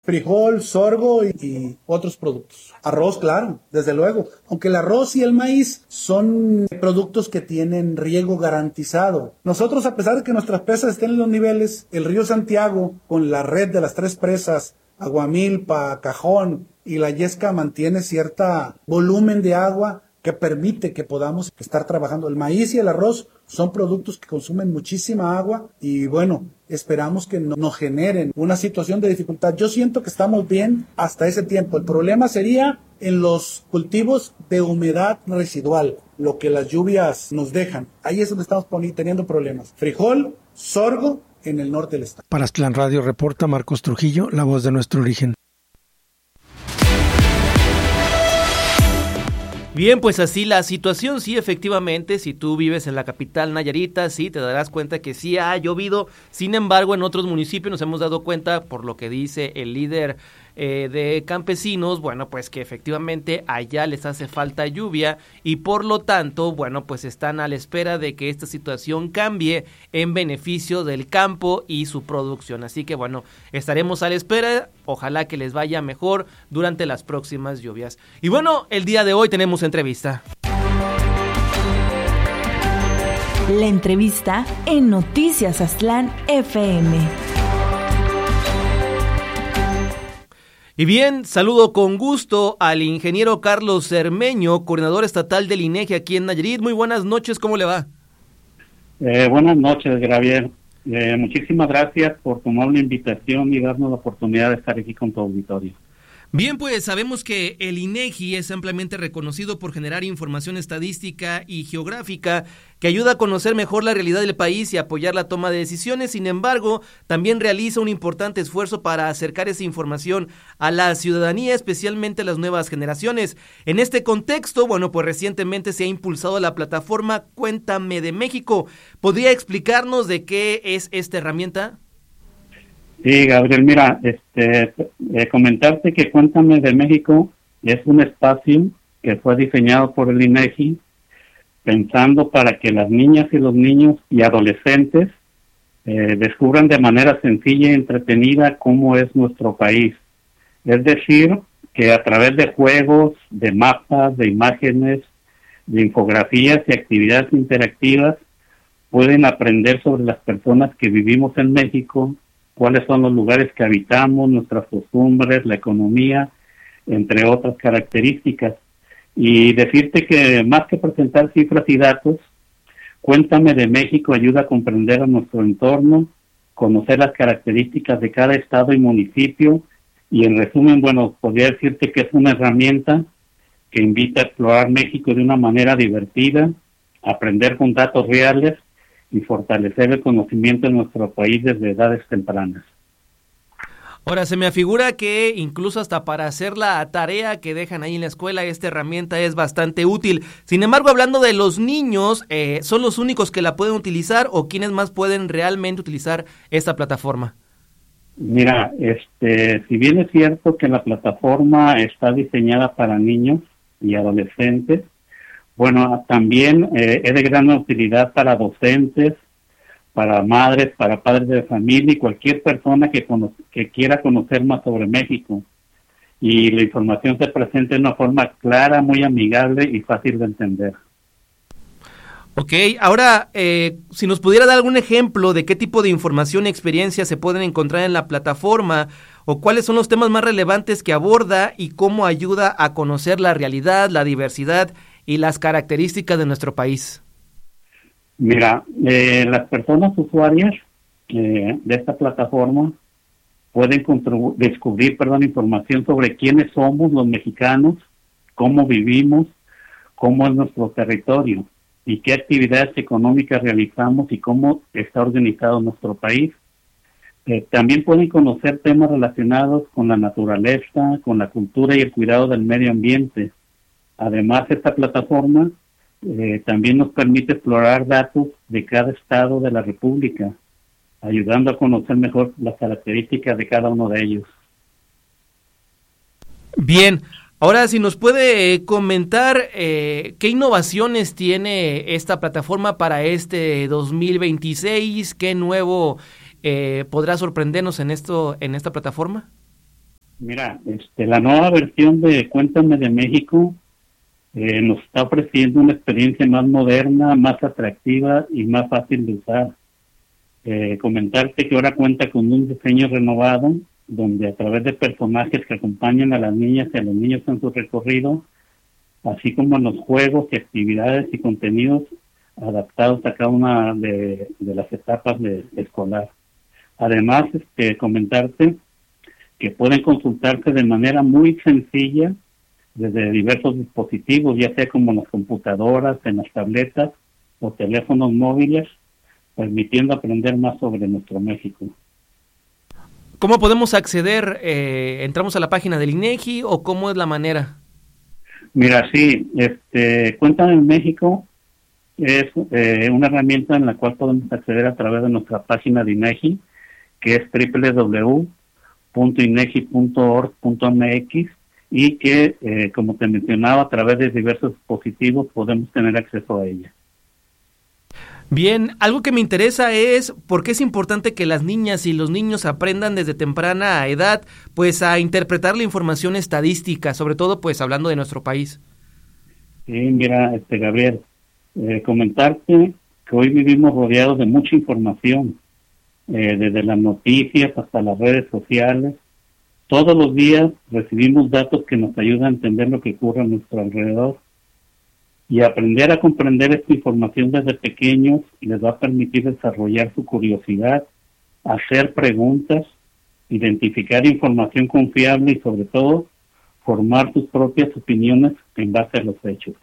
Frijol, sorgo y otros productos. Arroz, claro, desde luego. Aunque el arroz y el maíz son productos que tienen riego garantizado. Nosotros, a pesar de que nuestras presas estén en los niveles, el río Santiago, con la red de las 3 presas, Aguamilpa, Cajón y La Yesca, mantiene cierto volumen de agua que permite que podamos estar trabajando. El maíz y el arroz son productos que consumen muchísima agua y bueno, esperamos que no nos generen una situación de dificultad. Yo siento que estamos bien hasta ese tiempo. El problema sería en los cultivos de humedad residual, lo que las lluvias nos dejan. Ahí es donde estamos teniendo problemas. Frijol, sorgo en el norte del estado. Para Aztlán Radio reporta Marcos Trujillo, la voz de nuestro origen. Bien, pues así la situación, sí, efectivamente, si tú vives en la capital Nayarita, sí, te darás cuenta que sí ha llovido. Sin embargo, en otros municipios nos hemos dado cuenta, por lo que dice el líder de campesinos, bueno, pues que efectivamente allá les hace falta lluvia y por lo tanto, bueno, pues están a la espera de que esta situación cambie en beneficio del campo y su producción. Así que bueno, estaremos a la espera, ojalá que les vaya mejor durante las próximas lluvias. Y bueno, el día de hoy tenemos entrevista. La entrevista en Noticias Aztlán FM. Y bien, saludo con gusto al ingeniero Carlos Cermeño, coordinador estatal del INEGI aquí en Nayarit. Muy buenas noches, ¿cómo le va? Buenas noches, Javier. Muchísimas gracias por tomar la invitación y darnos la oportunidad de estar aquí con tu auditorio. Bien, pues sabemos que el INEGI es ampliamente reconocido por generar información estadística y geográfica que ayuda a conocer mejor la realidad del país y apoyar la toma de decisiones. Sin embargo, también realiza un importante esfuerzo para acercar esa información a la ciudadanía, especialmente a las nuevas generaciones. En este contexto, bueno, pues recientemente se ha impulsado la plataforma Cuéntame de México. ¿Podría explicarnos de qué es esta herramienta? Sí, Gabriel, mira, comentarte que Cuéntame de México es un espacio que fue diseñado por el INEGI pensando para que las niñas y los niños y adolescentes descubran de manera sencilla y entretenida cómo es nuestro país. Es decir, que a través de juegos, de mapas, de imágenes, de infografías y actividades interactivas pueden aprender sobre las personas que vivimos en México, cuáles son los lugares que habitamos, nuestras costumbres, la economía, entre otras características. Y decirte que más que presentar cifras y datos, Cuéntame de México ayuda a comprender a nuestro entorno, conocer las características de cada estado y municipio, y en resumen, bueno, podría decirte que es una herramienta que invita a explorar México de una manera divertida, aprender con datos reales y fortalecer el conocimiento de nuestro país desde edades tempranas. Ahora, se me afigura que incluso hasta para hacer la tarea que dejan ahí en la escuela, esta herramienta es bastante útil. Sin embargo, hablando de los niños, ¿son los únicos que la pueden utilizar o quiénes más pueden realmente utilizar esta plataforma? Mira, si bien es cierto que la plataforma está diseñada para niños y adolescentes, bueno, también es de gran utilidad para docentes, para madres, para padres de familia y cualquier persona que quiera conocer más sobre México. Y la información se presenta de una forma clara, muy amigable y fácil de entender. Ok, ahora, si nos pudiera dar algún ejemplo de qué tipo de información y experiencias se pueden encontrar en la plataforma, o cuáles son los temas más relevantes que aborda y cómo ayuda a conocer la realidad, la diversidad y las características de nuestro país. Mira, las personas usuarias de esta plataforma pueden descubrir información sobre quiénes somos los mexicanos, cómo vivimos, cómo es nuestro territorio y qué actividades económicas realizamos y cómo está organizado nuestro país. También pueden conocer temas relacionados con la naturaleza, con la cultura y el cuidado del medio ambiente. Además, esta plataforma también nos permite explorar datos de cada estado de la República, ayudando a conocer mejor las características de cada uno de ellos. Bien, ahora si nos puede comentar qué innovaciones tiene esta plataforma para este 2026, qué nuevo podrá sorprendernos en esta plataforma. Mira, la nueva versión de Cuéntame de México nos está ofreciendo una experiencia más moderna, más atractiva y más fácil de usar. Comentarte que ahora cuenta con un diseño renovado, donde a través de personajes que acompañan a las niñas y a los niños en su recorrido, así como en los juegos y actividades y contenidos adaptados a cada una de las etapas de escolar. Además, comentarte que pueden consultarse de manera muy sencilla desde diversos dispositivos, ya sea como en las computadoras, en las tabletas o teléfonos móviles, permitiendo aprender más sobre nuestro México. ¿Cómo podemos acceder? ¿Entramos a la página del INEGI o cómo es la manera? Mira, sí, Cuéntame en México es una herramienta en la cual podemos acceder a través de nuestra página de INEGI, que es www.inegi.org.mx, y que, como te mencionaba, a través de diversos dispositivos podemos tener acceso a ella. Bien, algo que me interesa es por qué es importante que las niñas y los niños aprendan desde temprana edad, pues a interpretar la información estadística, sobre todo pues hablando de nuestro país. Sí, mira, Gabriel, comentarte que hoy vivimos rodeados de mucha información, desde las noticias hasta las redes sociales. Todos los días recibimos datos que nos ayudan a entender lo que ocurre a nuestro alrededor. Y aprender a comprender esta información desde pequeños les va a permitir desarrollar su curiosidad, hacer preguntas, identificar información confiable y sobre todo formar sus propias opiniones en base a los hechos.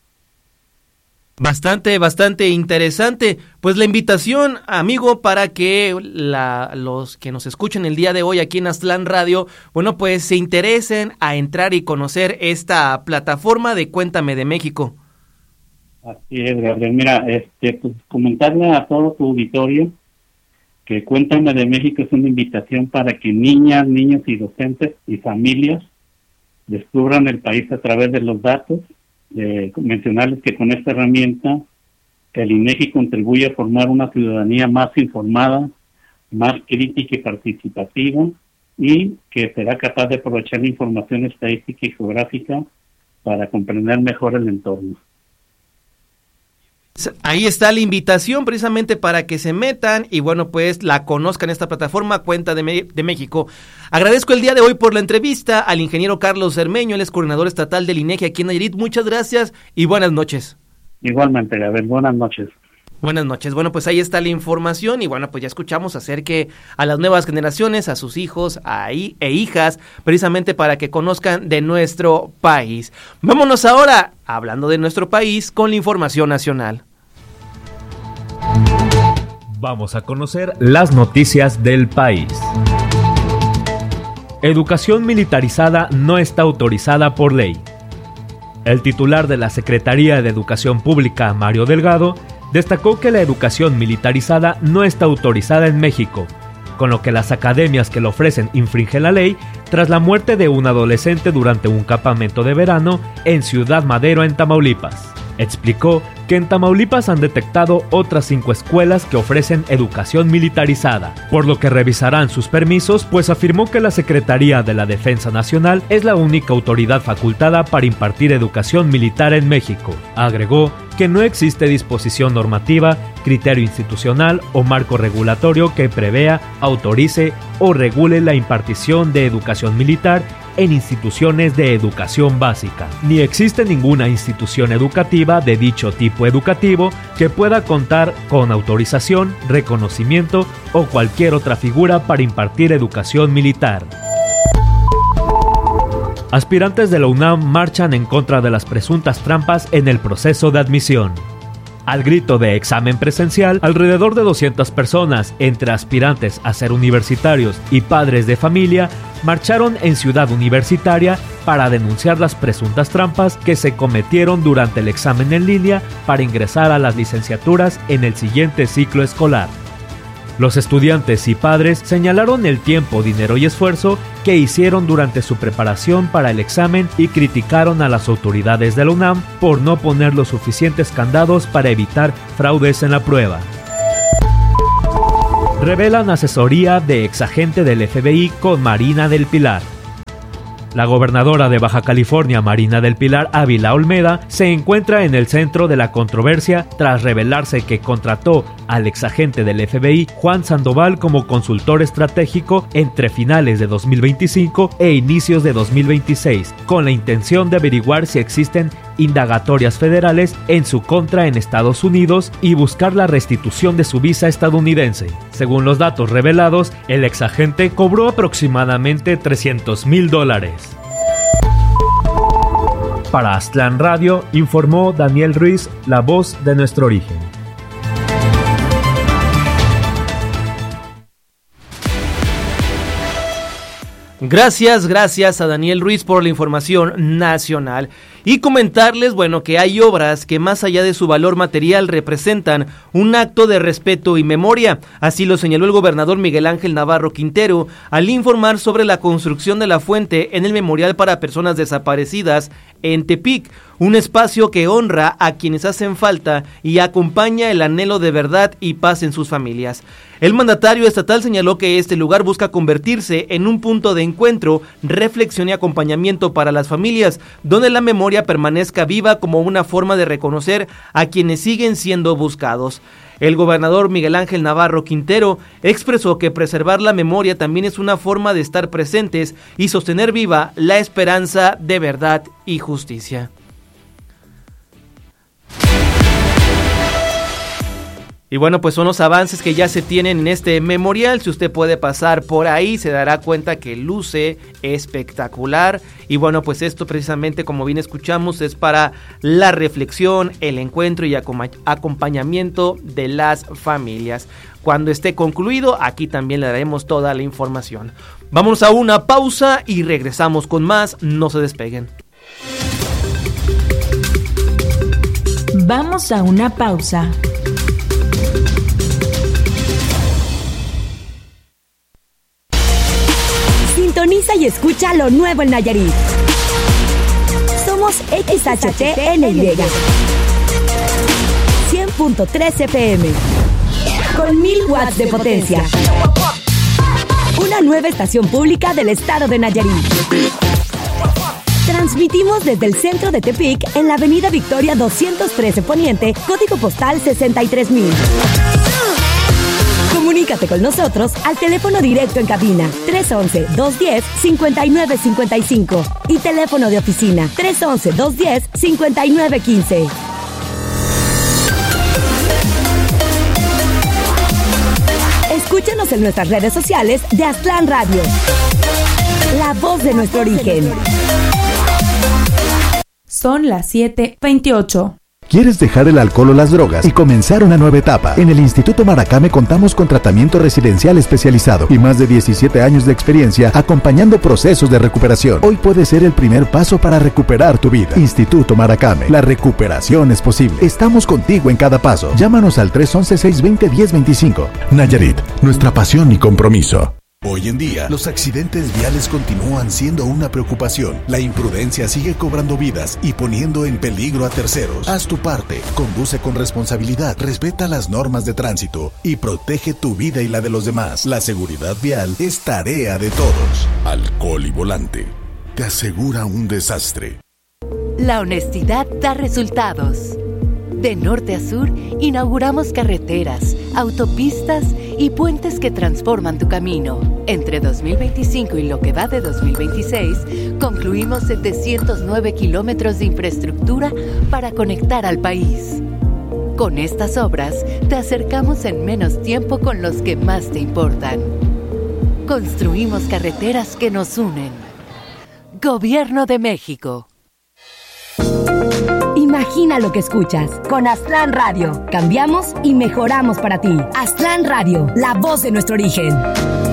Bastante interesante. Pues la invitación, amigo, para que los que nos escuchen el día de hoy aquí en Aztlán Radio, bueno, pues se interesen a entrar y conocer esta plataforma de Cuéntame de México. Así es, Gabriel. Mira, pues comentarle a todo tu auditorio que Cuéntame de México es una invitación para que niñas, niños y docentes y familias descubran el país a través de los datos. Mencionarles que con esta herramienta el INEGI contribuye a formar una ciudadanía más informada, más crítica y participativa, y que será capaz de aprovechar la información estadística y geográfica para comprender mejor el entorno. Ahí está la invitación precisamente para que se metan y bueno, pues la conozcan esta plataforma Cuéntame de México. Agradezco el día de hoy por la entrevista al ingeniero Carlos Cermeño, él es coordinador estatal del INEGI aquí en Nayarit. Muchas gracias y buenas noches. Igualmente, Gabriel, buenas noches. Buenas noches. Bueno, pues ahí está la información y bueno, pues ya escuchamos acerque a las nuevas generaciones, a sus hijos e hijas, precisamente para que conozcan de nuestro país. Vámonos ahora, hablando de nuestro país, con la información nacional. Vamos a conocer las noticias del país. Educación militarizada no está autorizada por ley. El titular de la Secretaría de Educación Pública, Mario Delgado, destacó que la educación militarizada no está autorizada en México, con lo que las academias que lo ofrecen infringen la ley tras la muerte de un adolescente durante un campamento de verano en Ciudad Madero, en Tamaulipas. Explicó que en Tamaulipas han detectado otras 5 escuelas que ofrecen educación militarizada, por lo que revisarán sus permisos, pues afirmó que la Secretaría de la Defensa Nacional es la única autoridad facultada para impartir educación militar en México. Agregó que no existe disposición normativa, criterio institucional o marco regulatorio que prevea, autorice o regule la impartición de educación militar en instituciones de educación básica, ni existe ninguna institución educativa de dicho tipo educativo que pueda contar con autorización, reconocimiento o cualquier otra figura para impartir educación militar. Aspirantes de la UNAM marchan en contra de las presuntas trampas en el proceso de admisión. Al grito de examen presencial, alrededor de 200 personas, entre aspirantes a ser universitarios y padres de familia, marcharon en Ciudad Universitaria para denunciar las presuntas trampas que se cometieron durante el examen en línea para ingresar a las licenciaturas en el siguiente ciclo escolar. Los estudiantes y padres señalaron el tiempo, dinero y esfuerzo que hicieron durante su preparación para el examen y criticaron a las autoridades de la UNAM por no poner los suficientes candados para evitar fraudes en la prueba. Revelan asesoría de exagente del FBI con Marina del Pilar. La gobernadora de Baja California, Marina del Pilar Ávila Olmeda, se encuentra en el centro de la controversia tras revelarse que contrató al exagente del FBI, Juan Sandoval, como consultor estratégico entre finales de 2025 e inicios de 2026, con la intención de averiguar si existen indagatorias federales en su contra en Estados Unidos y buscar la restitución de su visa estadounidense. Según los datos revelados, el exagente cobró aproximadamente $300,000. Para Aztlán Radio, informó Daniel Ruiz, la voz de nuestro origen. Gracias a Daniel Ruiz por la información nacional. Y comentarles, que hay obras que más allá de su valor material representan un acto de respeto y memoria. Así lo señaló el gobernador Miguel Ángel Navarro Quintero al informar sobre la construcción de la fuente en el Memorial para Personas Desaparecidas en Tepic, un espacio que honra a quienes hacen falta y acompaña el anhelo de verdad y paz en sus familias. El mandatario estatal señaló que este lugar busca convertirse en un punto de encuentro, reflexión y acompañamiento para las familias, donde la memoria permanezca viva como una forma de reconocer a quienes siguen siendo buscados. El gobernador Miguel Ángel Navarro Quintero expresó que preservar la memoria también es una forma de estar presentes y sostener viva la esperanza de verdad y justicia. Y pues son los avances que ya se tienen en este memorial. Si usted puede pasar por ahí, se dará cuenta que luce espectacular. Y pues esto precisamente, como bien escuchamos, es para la reflexión, el encuentro y acompañamiento de las familias. Cuando esté concluido, aquí también le daremos toda la información. Vámonos a una pausa y regresamos con más. No se despeguen. Vamos a una pausa. Sintoniza y escucha lo nuevo en Nayarit. Somos XHTNY 100.3 FM con 1000 watts de potencia. Una nueva estación pública del estado de Nayarit. Transmitimos desde el centro de Tepic en la avenida Victoria 213 Poniente, código postal 63,000. Comunícate con nosotros al teléfono directo en cabina 311-210-5955 y teléfono de oficina 311-210-5915. Escúchanos en nuestras redes sociales de Aztlán Radio, la voz de nuestro origen. Son las 7:28. ¿Quieres dejar el alcohol o las drogas y comenzar una nueva etapa? En el Instituto Maracame contamos con tratamiento residencial especializado y más de 17 años de experiencia acompañando procesos de recuperación. Hoy puede ser el primer paso para recuperar tu vida. Instituto Maracame, la recuperación es posible. Estamos contigo en cada paso. Llámanos al 311-620-1025. Nayarit, nuestra pasión y compromiso. Hoy en día, los accidentes viales continúan siendo una preocupación. La imprudencia sigue cobrando vidas y poniendo en peligro a terceros. Haz tu parte, conduce con responsabilidad, respeta las normas de tránsito y protege tu vida y la de los demás. La seguridad vial es tarea de todos. Alcohol y volante te asegura un desastre. La honestidad da resultados. De norte a sur, inauguramos carreteras, autopistas y puentes que transforman tu camino. Entre 2025 y lo que va de 2026, concluimos 709 kilómetros de infraestructura para conectar al país. Con estas obras, te acercamos en menos tiempo con los que más te importan. Construimos carreteras que nos unen. Gobierno de México. Imagina lo que escuchas. Con Aztlán Radio. Cambiamos y mejoramos para ti. Aztlán Radio, la voz de nuestro origen.